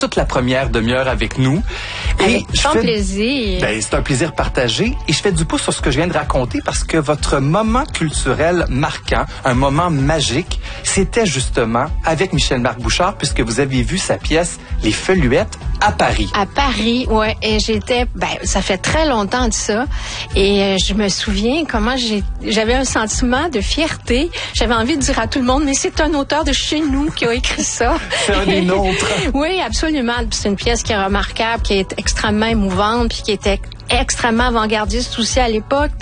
toute la première demi-heure avec nous. Avec grand plaisir. C'est un plaisir partagé. Et je fais du pouce sur ce que je viens de raconter parce que votre moment culturel marquant, un moment magique, c'était justement avec Michel-Marc Bouchard, puisque vous avez vu sa pièce Les Feluettes à Paris. À Paris, ouais. Et ça fait très longtemps de ça. Et je me souviens comment j'avais un sentiment de fierté. J'avais envie de dire à tout le monde, mais c'est un auteur de chez nous qui a écrit ça. C'est un des nôtres. Oui, absolument. C'est une pièce qui est remarquable, qui est extrêmement émouvante, puis qui était extrêmement avant-gardiste aussi à l'époque.